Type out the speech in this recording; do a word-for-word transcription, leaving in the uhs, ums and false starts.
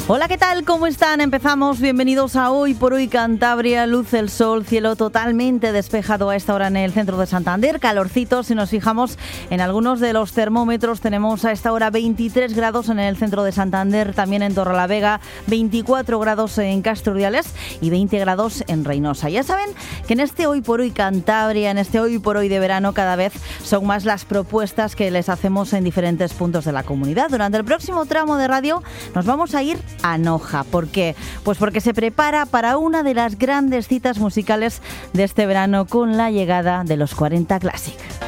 Hola, ¿qué tal? ¿Cómo están? Empezamos. Bienvenidos a Hoy por Hoy Cantabria. Luce el sol, cielo totalmente despejado a esta hora en el centro de Santander. Calorcito, si nos fijamos en algunos de los termómetros, tenemos a esta hora veintitrés grados en el centro de Santander, también en Torrelavega, veinticuatro grados en Castro Urdiales y veinte grados en Reynosa. Ya saben que en este Hoy por Hoy Cantabria, en este Hoy por Hoy de verano, cada vez son más las propuestas que les hacemos en diferentes puntos de la comunidad. Durante el próximo tramo de radio nos vamos a ir a Noja. ¿Por qué? Pues porque se prepara para una de las grandes citas musicales de este verano con la llegada de los cuarenta Classic.